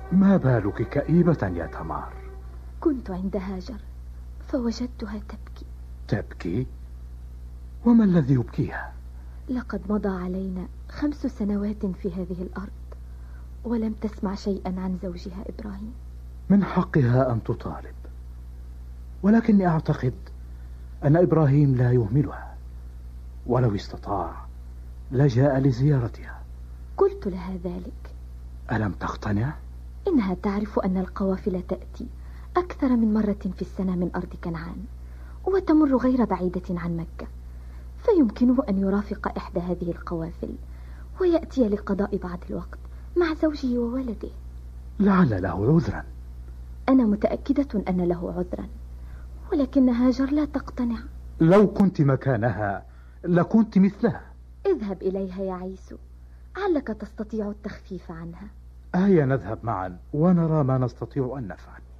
ما بالك كئيبة يا تمار؟ كنت عند هاجر فوجدتها تبكي. تبكي؟ وما الذي يبكيها؟ لقد مضى علينا 5 سنوات في هذه الأرض ولم تسمع شيئا عن زوجها إبراهيم. من حقها أن تطالب، ولكني أعتقد أن إبراهيم لا يهملها، ولو استطاع لجاء لزيارتها. قلت لها ذلك. ألم تقتنع؟ إنها تعرف أن القوافل تأتي أكثر من مرة في السنة من أرض كنعان، وتمر غير بعيدة عن مكة، فيمكنه أن يرافق إحدى هذه القوافل ويأتي لقضاء بعض الوقت مع زوجه وولده. لعل له عذرا. أنا متأكدة أن له عذرا، ولكن هاجر لا تقتنع. لو كنت مكانها لكنت مثلها. اذهب إليها يا عيسو، علك تستطيع التخفيف عنها. هيا نذهب معا ونرى ما نستطيع أن نفعل.